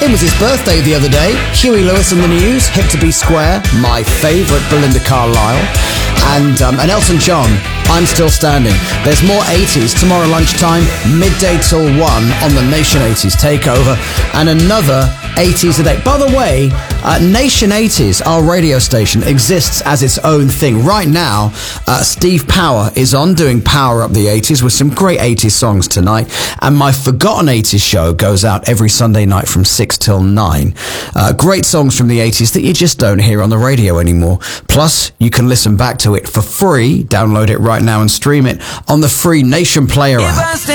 It was his birthday the other day. Huey Lewis and the News, Hip to Be Square, my favourite Belinda Carlisle, and Elton John, I'm Still Standing. There's more 80s tomorrow lunchtime, midday till 1 on the Nation 80s Takeover, and another 80s a day. By the way, Nation 80s, our radio station, exists as its own thing. Right now, Steve Power is on doing Power Up the 80s with some great 80s songs tonight, and my Forgotten 80s show goes out every Sunday night from 6 till 9. Great songs from the 80s that you just don't hear on the radio anymore. Plus, you can listen back to it for free. Download it right now and stream it on the free Nation Player app.